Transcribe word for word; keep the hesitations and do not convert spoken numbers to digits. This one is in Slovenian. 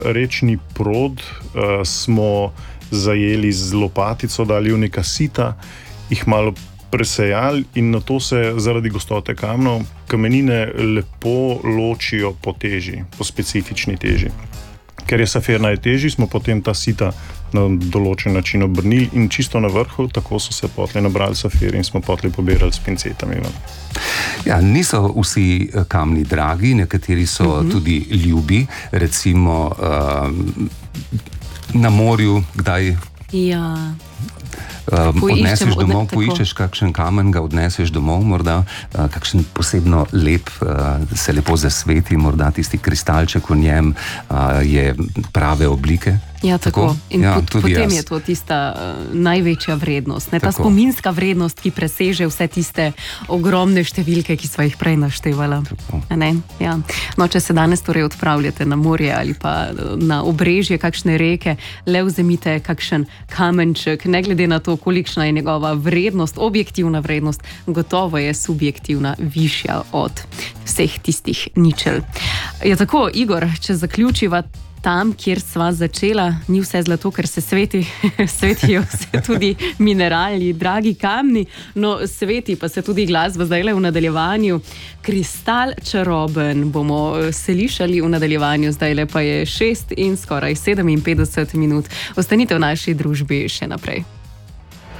rečni prod uh, smo zajeli z lopatico, dali v neka sita, jih malo presejali in na to se zaradi gostote kamnov kamenine lepo ločijo po teži, po specifični teži. Ker je safir najtežji, smo potem ta sita na določen način obrnili in čisto na vrhu, tako so se potlej nabrali safir in smo potlej pobirali s pincetami. Ja, niso vsi kamni dragi, nekateri so uh-huh. tudi ljubi, recimo uh, na morju, kdaj... Ja... Um, odneseš domov, odne, poiščeš kakšen kamen, ga odneseš domov, morda uh, kakšen posebno lep, uh, se lepo zasveti, morda tisti kristalček v njem uh, je prave oblike. Ja, tako. tako? In ja, pot, potem jaz. Je to tista uh, največja vrednost, ne? Ta tako. Spominska vrednost, ki preseže vse tiste ogromne številke, ki sva jih prej naštevala. Ne? Ja. No, če se danes torej odpravljate na morje ali pa na obrežje kakšne reke, le vzemite kakšen kamenček, ne glede na to, kolikšna je njegova vrednost, objektivna vrednost, gotovo je subjektivna višja od vseh tistih ničel. Ja, tako, Igor, če zaključiva tam, kjer sva začela, ni vse zlato, ker se sveti, svetijo se tudi minerali, dragi kamni, no sveti pa se tudi glasba zdajle v nadaljevanju. Kristal čaroben bomo slišali v nadaljevanju, zdajle pa je šest in skoraj sedeminpetdeset minut. Ostanite v naši družbi še naprej.